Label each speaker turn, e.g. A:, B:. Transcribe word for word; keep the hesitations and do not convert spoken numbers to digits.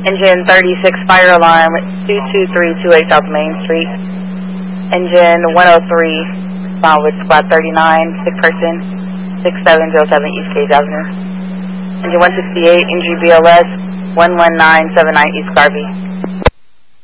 A: Engine thirty-six, fire alarm, two two three two eight South Main Street. Engine one oh three, found with squad thirty-nine, sick person, six seven zero seven East Cage Avenue. Engine one sixty-eight, N G B L S, one one nine seven nine East Garvey.